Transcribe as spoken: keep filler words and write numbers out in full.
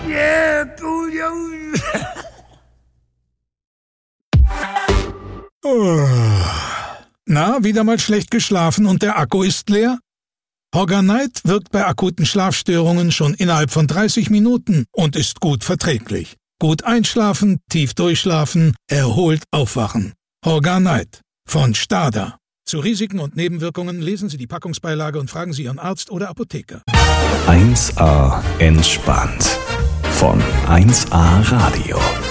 Yeah, du Junge. Na, wieder mal schlecht geschlafen und der Akku ist leer? Horganite wirkt bei akuten Schlafstörungen schon innerhalb von dreißig Minuten und ist gut verträglich. Gut einschlafen, tief durchschlafen, erholt aufwachen. Horganite von Stada. Zu Risiken und Nebenwirkungen lesen Sie die Packungsbeilage und fragen Sie Ihren Arzt oder Apotheker. eins A entspannt von eins A Radio.